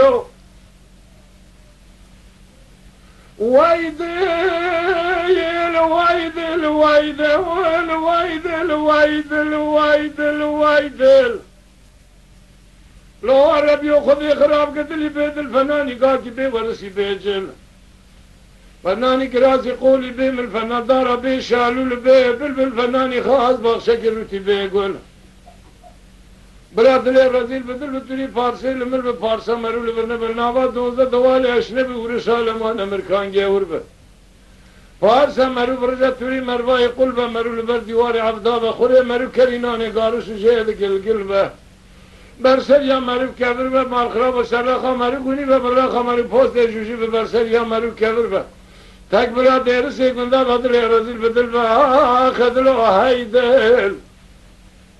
خدلو ويدل ويدل ويدل ويدل ويدل ويدل ويدل لو عرب ياخذ خراب قتل بيت الفناني قاكي بي ورسي بيجل فناني كراسي قولي بي من الفنان دار بي شالو لبي بالفناني خاص بخشك روتي بي يقول برادر رزيل بدل بتري فارسي لمر بفارسا مرو لبرنا بالنابا دوزة دوالي اشنبي ورسالمان امريكان جاور به فارسا مرو برجا توري مرواي قلبه مرو لبر ديواري عبدابه خوري مرو كريناني قارش جهد قلقل به برسل يا مرو كبر به مالخراب وسلاخا مرو قوني به بلاخا مرو پوست جوشي به برسل يا مرو كبر به تك برادر سيكوندا بدل رزيل بدل به خدلو هيدل